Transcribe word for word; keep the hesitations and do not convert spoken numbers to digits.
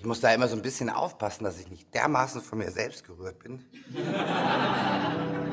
Ich muss da immer so ein bisschen aufpassen, dass ich nicht dermaßen von mir selbst gerührt bin.